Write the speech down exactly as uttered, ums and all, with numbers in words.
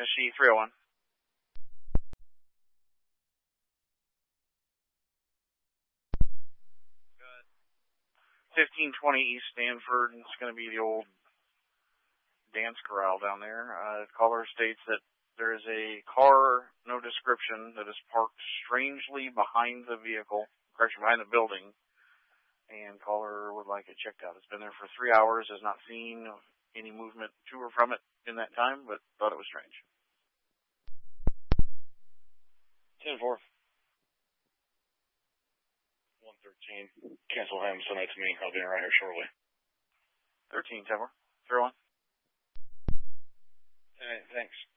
S G three oh one. fifteen twenty East Stanford. It's going to be the old dance corral down there. Uh, caller states that there is a car, no description, that is parked strangely behind the vehicle, correction, behind the building, and caller would like it checked out. It's been there for three hours, has not seen any movement to or from it in that time, but thought it was strange. ten four. one thirteen. Cancel him, send that to me. I'll be right here shortly. thirteen, ten four. three oh one. All right, thanks.